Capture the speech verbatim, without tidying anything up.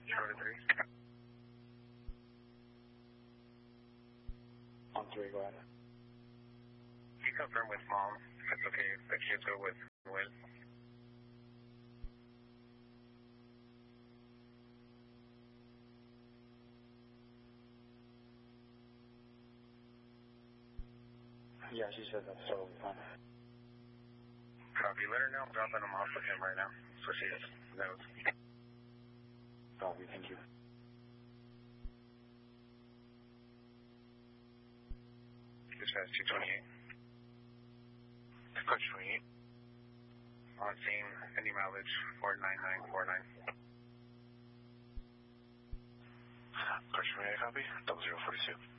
Charlie three. On three, go ahead. You confirm with mom. That's okay. The kids go with Will. Yeah, she said that's totally fine. Copy. Let her know I'm dropping them off with him right now. So she knows. Copy, thank you. Dispatch two twenty-eight. Dispatch twenty-eight. On scene, any mileage four nine nine four nine. Dispatch twenty-eight, copy. Double zero forty-two.